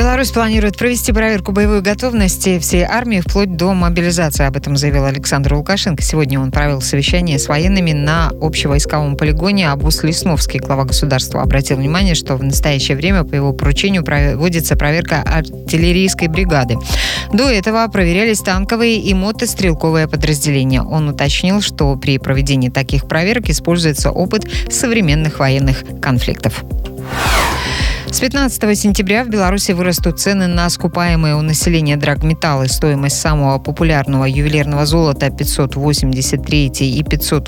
Беларусь планирует провести проверку боевой готовности всей армии вплоть до мобилизации. Об этом заявил Александр Лукашенко. Сегодня он провел совещание с военными на общевойсковом полигоне Абус-Лесновский. Глава государства обратил внимание, что в настоящее время по его поручению проводится проверка артиллерийской бригады. До этого проверялись танковые и мотострелковые подразделения. Он уточнил, что при проведении таких проверок используется опыт современных военных конфликтов. С 15 сентября в Беларуси вырастут цены на скупаемые у населения драгметаллы. Стоимость самого популярного ювелирного золота 583 и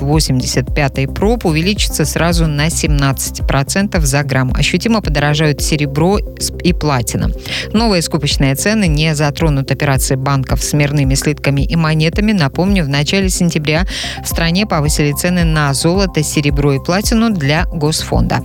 585 проб увеличится сразу на 17% за грамм. Ощутимо подорожают серебро и платина. Новые скупочные цены не затронут операции банков с мирными слитками и монетами. Напомню, в начале сентября в стране повысили цены на золото, серебро и платину для Госфонда.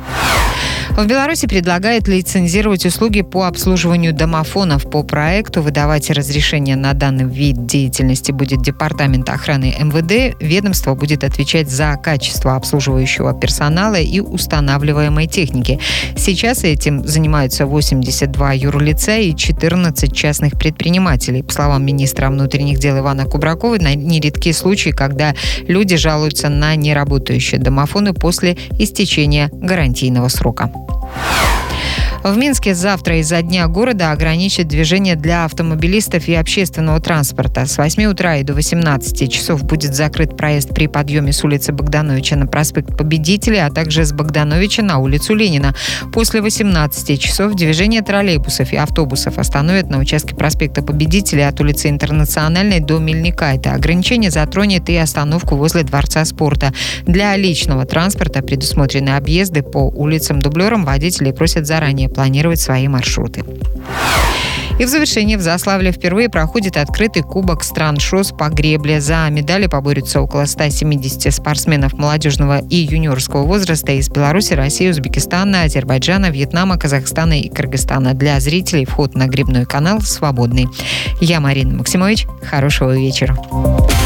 В Беларуси предлагают лицензировать услуги по обслуживанию домофонов. По проекту выдавать разрешение на данный вид деятельности будет Департамент охраны МВД. Ведомство будет отвечать за качество обслуживающего персонала и устанавливаемой техники. Сейчас этим занимаются 82 юрлица и 14 частных предпринимателей. По словам министра внутренних дел Ивана Кубракова, нередки случаи, когда люди жалуются на неработающие домофоны после истечения гарантийного срока. В Минске завтра из-за Дня города ограничат движение для автомобилистов и общественного транспорта. С 8 утра и до 18 часов будет закрыт проезд при подъеме с улицы Богдановича на проспект Победителей, а также с Богдановича на улицу Ленина. После 18 часов движение троллейбусов и автобусов остановят на участке проспекта Победителей от улицы Интернациональной до Мельника. Это ограничение затронет и остановку возле Дворца спорта. Для личного транспорта предусмотрены объезды по улицам-дублерам. Водители просят заранее планировать свои маршруты. И в завершении в Заславле впервые проходит открытый кубок стран ШОС по гребле. За медали поборются около 170 спортсменов молодежного и юниорского возраста из Беларуси, России, Узбекистана, Азербайджана, Вьетнама, Казахстана и Кыргызстана. Для зрителей вход на гребной канал свободный. Я Марина Максимович. Хорошего вечера.